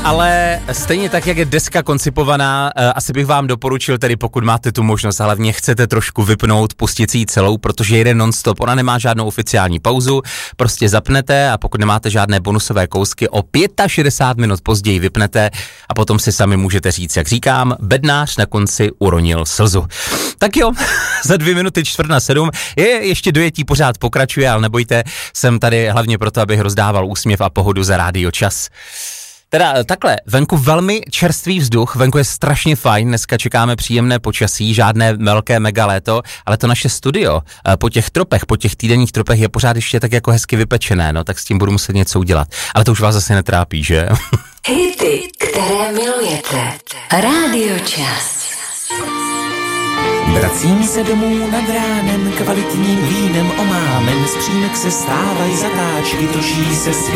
ale stejně tak, jak je deska koncipovaná, asi bych vám doporučil tedy, pokud máte tu možnost, ale hlavně chcete trošku vypnout, pustit si ji celou, protože jede non-stop, ona nemá žádnou oficiální pauzu, prostě zapnete a pokud nemáte žádné bonusové kousky, o 65 minut později vypnete a potom si sami můžete říct, jak říkám, bednář na konci uronil slzu. Tak jo, za 2 minuty 6:45, ještě dojetí pořád pokračuje, ale nebojte, jsem tady hlavně proto, abych rozdával úsměv a pohodu za Rádio Čas. Teda takhle, venku velmi čerstvý vzduch, venku je strašně fajn, dneska čekáme příjemné počasí, žádné velké mega léto, ale to naše studio po těch tropech, po těch týdenních tropech je pořád ještě tak jako hezky vypečené, no tak s tím budu muset něco udělat. Ale to už vás zase netrápí, že? Hity, které milujete. Rádio Čas. Vracím se domů nad ránem, kvalitním vínem omámen, z přímek se stávají zatáčky, točí se svět.